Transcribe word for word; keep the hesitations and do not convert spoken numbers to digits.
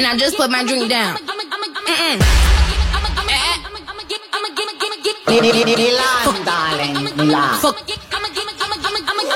and I just put my drink down. Mm-mm. Relax, darling, relax. Fuck.